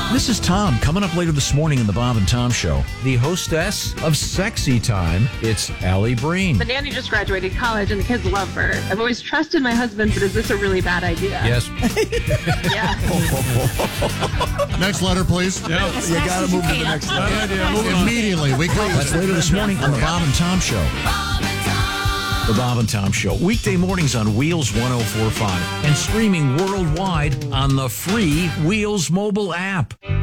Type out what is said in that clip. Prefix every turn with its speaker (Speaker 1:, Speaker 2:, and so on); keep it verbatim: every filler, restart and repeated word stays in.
Speaker 1: This is Tom. Coming up later this morning in the Bob and Tom Show, the hostess of Sexy Time, it's Allie Breen.
Speaker 2: The nanny just graduated college and the kids love her. I've always trusted my husband, but is this a really bad idea?
Speaker 1: Yes.
Speaker 2: Yeah.
Speaker 3: Next letter, please.
Speaker 4: Yep.
Speaker 3: You got to move to the next letter.
Speaker 4: Bad idea. Moving on.
Speaker 3: Immediately. We go.
Speaker 1: That's later this morning on the Bob and Tom Show. The Bob and Tom Show. Weekday mornings on Wheels one oh four point five and streaming worldwide on the free Wheels mobile app.